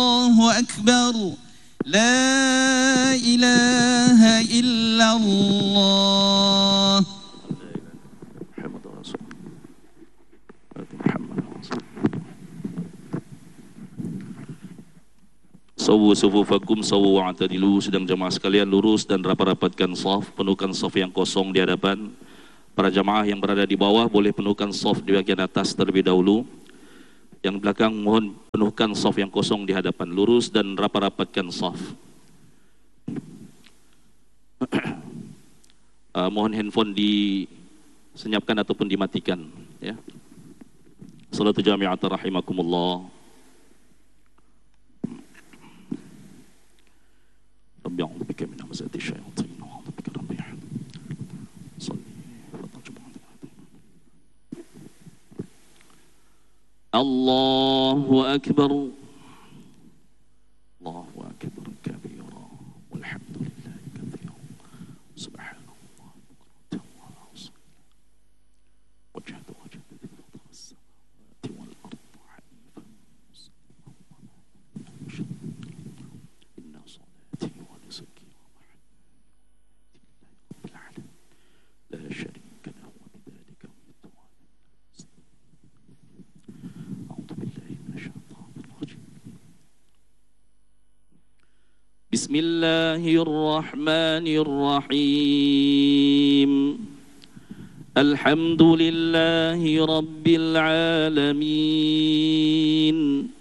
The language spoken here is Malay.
الله أكبر لا إله إلا الله. Sawu sufufakum sawu wa'tadilu. Sedang jemaah sekalian lurus dan rapat-rapatkan shaf, penuhkan shaf yang kosong di hadapan. Para jemaah yang berada di bawah boleh penuhkan shaf di bagian atas terlebih dahulu. Yang belakang mohon penuhkan shaf yang kosong di hadapan, lurus dan rapat-rapatkan shaf. Mohon handphone disenyapkan ataupun dimatikan, ya. Salatu jami'atan rahimakumullah. Rabbi a'udzu bika min hamazati syayatin wa a'udzu bika rabbi salli Allahu akbar. Allahu akbar kabira walhamdulillahi katsira subhanallah wajhatu wajhatu as-samawati wal ardi hanifan inna salati wa nusuki wa mahyaya la sharika lahu wa bidhalika umirtu wa ana a'udzu billahi minasy syaithanir rajim. Bismillahirrahmanirrahim. Alhamdulillahi rabbil alamin.